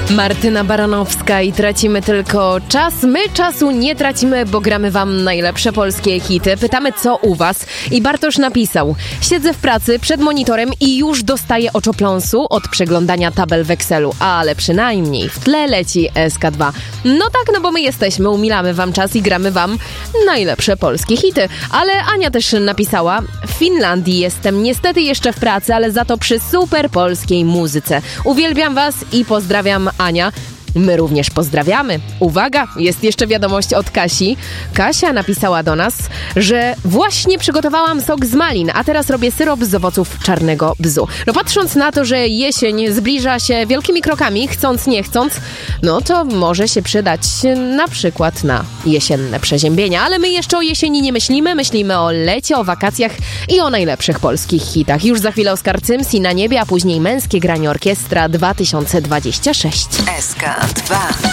Martyna Baranowska i tracimy tylko czas. My czasu nie tracimy, bo gramy wam najlepsze polskie hity. Pytamy, co u was. I Bartosz napisał: siedzę w pracy przed monitorem i już dostaję oczopląsu od przeglądania tabel w Excelu. Ale przynajmniej w tle leci SK2. No tak, no bo my jesteśmy, umilamy wam czas i gramy wam najlepsze polskie hity. Ale Ania też napisała: w Finlandii jestem niestety jeszcze w pracy, ale za to przy super polskiej muzyce. Uwielbiam was i pozdrawiam, Ania. My również pozdrawiamy. Uwaga, jest jeszcze wiadomość od Kasi. Kasia napisała do nas, że właśnie przygotowałam sok z malin, a teraz robię syrop z owoców czarnego bzu. No patrząc na to, że jesień zbliża się wielkimi krokami, chcąc nie chcąc, no to może się przydać na przykład na jesienne przeziębienia. Ale my jeszcze o jesieni nie myślimy, myślimy o lecie, o wakacjach i o najlepszych polskich hitach. Już za chwilę Oskar Cymsi na niebie, a później Męskie granie orkiestra 2026. SK2